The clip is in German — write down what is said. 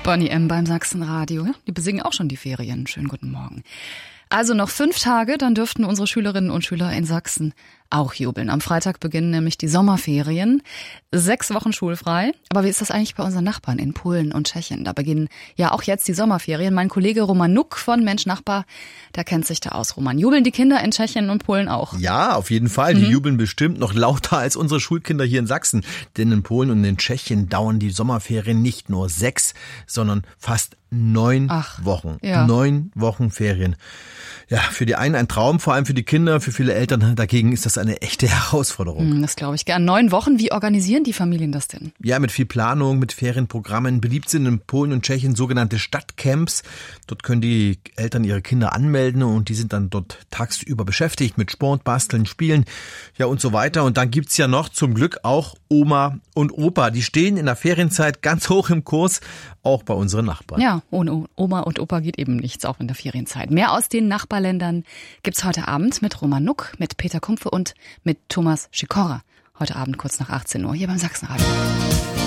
Bonnie M. beim Sachsenradio. Die besingen auch schon die Ferien. Schönen guten Morgen. Also noch 5 Tage, dann dürften unsere Schülerinnen und Schüler in Sachsen auch jubeln. Am Freitag beginnen nämlich die Sommerferien. 6 Wochen schulfrei. Aber wie ist das eigentlich bei unseren Nachbarn in Polen und Tschechien? Da beginnen ja auch jetzt die Sommerferien. Mein Kollege Roman Nuck von Mensch Nachbar, der kennt sich da aus. Roman, jubeln die Kinder in Tschechien und Polen auch? Ja, auf jeden Fall. Die jubeln bestimmt noch lauter als unsere Schulkinder hier in Sachsen. Denn in Polen und in Tschechien dauern die Sommerferien nicht nur 6, sondern fast 9 Wochen. Ja. 9 Wochen Ferien. Ja, für die einen ein Traum, vor allem für die Kinder, für viele Eltern dagegen ist das eine echte Herausforderung. Das glaube ich gern. 9 Wochen, wie organisieren die Familien das denn? Ja, mit viel Planung, mit Ferienprogrammen. Beliebt sind in Polen und Tschechien sogenannte Stadtcamps. Dort können die Eltern ihre Kinder anmelden und die sind dann dort tagsüber beschäftigt mit Sport, Basteln, Spielen, ja und so weiter. Und dann gibt's ja noch zum Glück auch Oma und Opa. Die stehen in der Ferienzeit ganz hoch im Kurs, auch bei unseren Nachbarn. Ja, ohne Oma und Opa geht eben nichts, auch in der Ferienzeit. Mehr aus den Nachbarländern gibt's heute Abend mit Roman Nuck, mit Peter Kumpfe und mit Thomas Sikora. Heute Abend kurz nach 18 Uhr hier beim Sachsenradio.